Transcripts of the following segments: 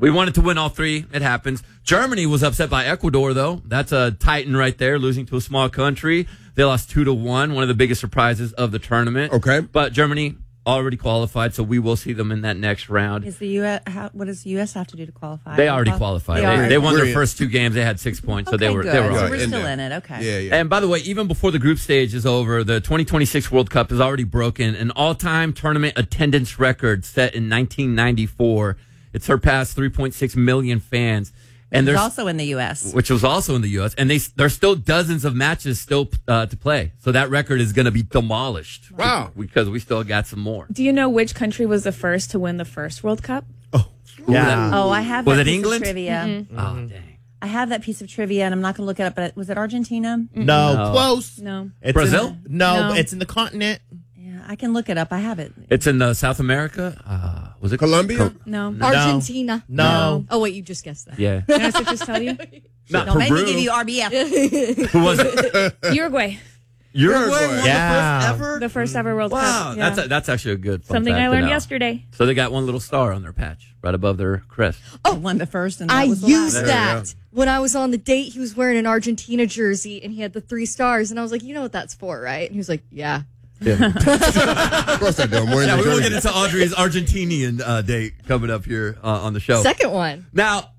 We wanted to win all three. It happens. Germany was upset by Ecuador, though. That's a titan right there, losing to a small country. They lost 2-1, one of the biggest surprises of the tournament. Okay. But Germany already qualified, so we will see them in that next round. Is the U.S. What does the U.S. have to do to qualify? They already qualified. They won their first 2 games. They had 6 points, so they were good. on. So we're still in it. Okay. Yeah. And by the way, even before the group stage is over, the 2026 World Cup has already broken an all-time tournament attendance record set in 1994. It surpassed 3.6 million fans. And there's also in the U.S. Which was also in the U.S. And there's still dozens of matches still to play. So that record is going to be demolished. Wow. Because we still got some more. Do you know which country was the first to win the first World Cup? Yeah. Oh, I have Was that it piece England? of trivia. Mm-hmm. Oh, dang. I have that piece of trivia, and I'm not going to look it up, but was it Argentina? No, close. No. It's Brazil? No, it's in the continent. Yeah, I can look it up. I have it. It's in South America. Was it Colombia? No. Argentina. No. Oh, wait, you just guessed that. Yeah. Can I just tell you? Not Don't make me Peru. give you RBF. Who was it? Uruguay. Uruguay won Yeah. the first ever? The first ever World Wow. Cup. Yeah. That's actually a good fun Something fact I to learned know. yesterday. So they got one little star on their patch right above their crest. Oh, won the first, and that I was the used last. that when I was on the date. He was wearing an Argentina jersey and he had the 3 stars. And I was like, you know what that's for, right? And he was like, yeah. Of course I do. I'm wearing Yeah, the we will jersey. get into Audrey's Argentinian date coming up here on the show. Second one. Now,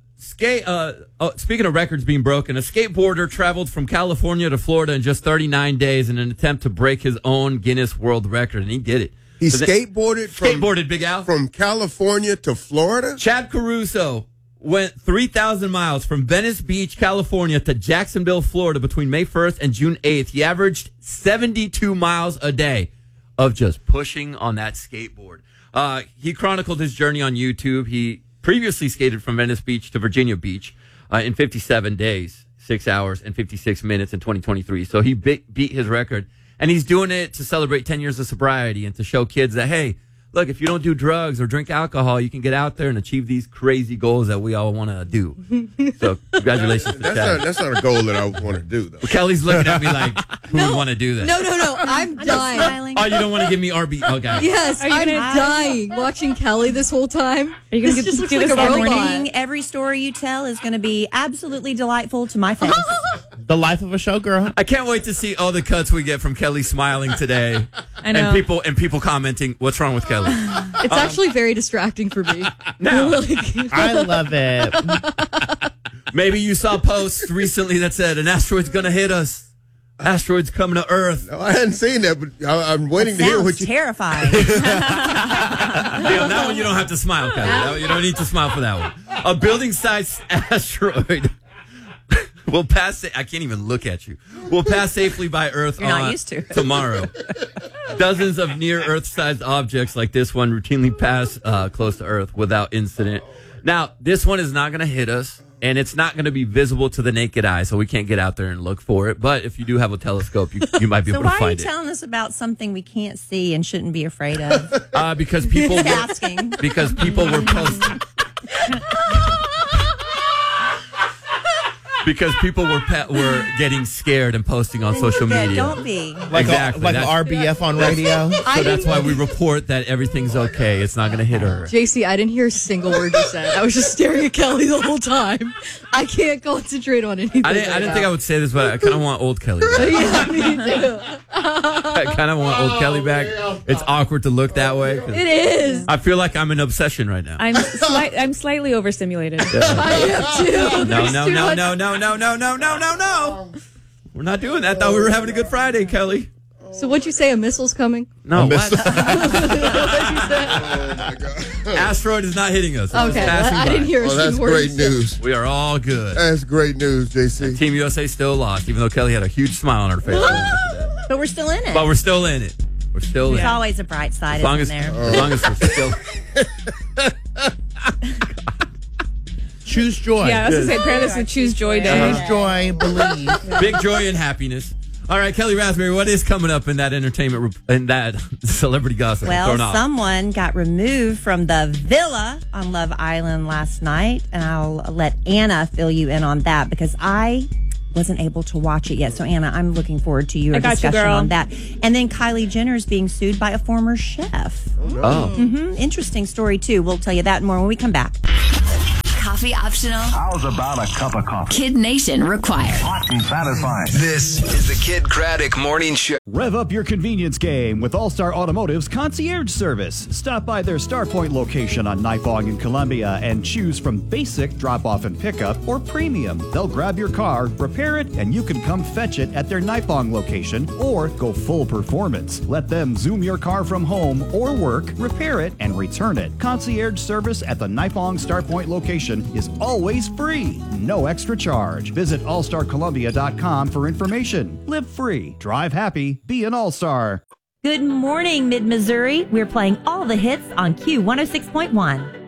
speaking of records being broken, a skateboarder traveled from California to Florida in just 39 days in an attempt to break his own Guinness World Record, and he did it. He skateboarded Big Al. from California to Florida? Chad Caruso went 3,000 miles from Venice Beach, California to Jacksonville, Florida between May 1st and June 8th. He averaged 72 miles a day of just pushing on that skateboard. He chronicled his journey on YouTube. He previously skated from Venice Beach to Virginia Beach in 57 days, 6 hours and 56 minutes in 2023. So he beat his record. And he's doing it to celebrate 10 years of sobriety and to show kids that, hey, look, if you don't do drugs or drink alcohol, you can get out there and achieve these crazy goals that we all want to do. So congratulations to Chad. That's not a goal that I want to do, though. Well, Kelly's looking at me like, who would want to do that? No. I'm dying. Smiling. Oh, you don't want to give me RB? Okay. Yes, Are you I'm gonna- dying watching Kelly this whole time. Are you gonna This do just looks this like a all robot. morning? Every story you tell is going to be absolutely delightful to my face. The life of a showgirl. I can't wait to see all the cuts we get from Kelly smiling today. I know. And people commenting, what's wrong with Kelly? It's actually very distracting for me. Now, I love it. maybe you saw posts recently that said, an asteroid's going to hit us. Asteroid's coming to Earth. No, I hadn't seen that, but I'm waiting to hear Sounds what you... terrifying. Damn, that one you don't have to smile, Kelly. That one, you don't need to smile for that one. A building-sized asteroid will pass. I can't even look at you. Will pass safely by Earth You're not used to. tomorrow. Dozens of near-Earth-sized objects like this one routinely pass close to Earth without incident. Now, this one is not going to hit us, and it's not going to be visible to the naked eye, so we can't get out there and look for it. But if you do have a telescope, you might be So able to why are you find it. telling us about something we can't see and shouldn't be afraid of? Because people Just were, asking. because people were posting. Because people were getting scared and posting on social media. Don't be. Like Exactly. like That's- RBF on radio. So that's why we report that everything's okay. It's not going to hit her. JC, I didn't hear a single word you said. I was just staring at Kelly the whole time. I can't concentrate on anything. I didn't think I would say this, but I kind of want old Kelly back. Yeah, me too. I kind of want old Kelly back. It's awkward to look that way. 'cause It is. I feel like I'm in obsession right now. I'm slightly overstimulated. I am too. No. We're not doing that. Thought we were having a good Friday, Kelly. So what'd you say? A missile's coming? No, what? Oh, my God. Asteroid is not hitting us. It's just Okay, passing I by. didn't hear a Well, that's single word. great you said. news. We are all good. That's great news, JC. Team USA still lost, even though Kelly had a huge smile on her face. But we're still in it. But we're still in it. We're still in There's it. always a bright side, As long isn't as, there? as long as we're still. Choose joy. Yeah, I was going to say, apparently this is Choose Joy Day. Choose joy. Believe. Big joy and happiness. All right, Kelly Raspberry, what is coming up in that entertainment, in that celebrity gossip? Well, Going off? someone got removed from the villa on Love Island last night, and I'll let Anna fill you in on that because I wasn't able to watch it yet. So, Anna, I'm looking forward to your I got you, discussion girl. on that. And then Kylie Jenner's being sued by a former chef. Oh. Interesting story, too. We'll tell you that and more when we come back. Coffee optional. How's about a cup of coffee? Kid Nation required. Hot and satisfying. This is the Kid Craddock Morning Show. Rev up your convenience game with All-Star Automotive's concierge service. Stop by their Starpoint location on Nipong in Columbia and choose from basic drop-off and pickup or premium. They'll grab your car, repair it, and you can come fetch it at their Nipong location or go full performance. Let them zoom your car from home or work, repair it, and return it. Concierge service at the Nipong Starpoint location is always free. No extra charge. Visit allstarcolumbia.com for information. Live free. Drive happy. Be an all-star. Good morning, Mid-Missouri. We're playing all the hits on Q106.1.